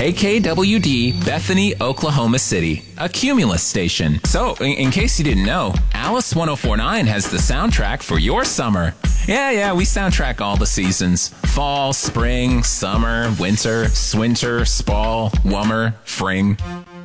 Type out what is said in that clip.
KKWD, Bethany, Oklahoma City, a Cumulus station. So, in case you didn't know, Alice 1049 has the soundtrack for your summer. Yeah, we soundtrack all the seasons. Fall, spring, summer, winter, swinter, spall, wummer, fring.